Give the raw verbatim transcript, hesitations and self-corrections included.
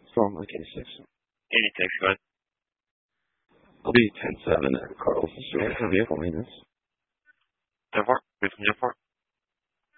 Storm Lake eighty-six. eighty-six, go ahead. I'll be ten seven at Carlson Street for vehicle maintenance. ten four, good from ten four.